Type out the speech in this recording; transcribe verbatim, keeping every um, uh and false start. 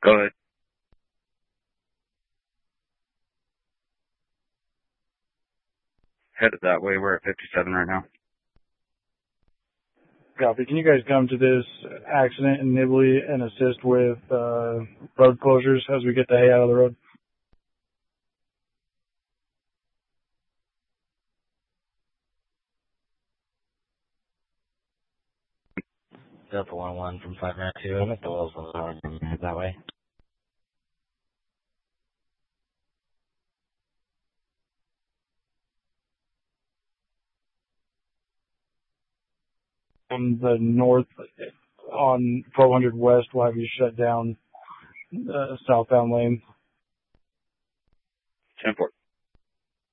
Go ahead. Headed that way. We're at fifty-seven right now. Copy. Can you guys come to this accident in Nibley and assist with uh, road closures as we get the hay out of the road? Delta one one from five nine two. I'm at the Wells Boulevard. Head that way. On the north, on twelve hundred west, we'll have you shut down uh, southbound lane. ten four.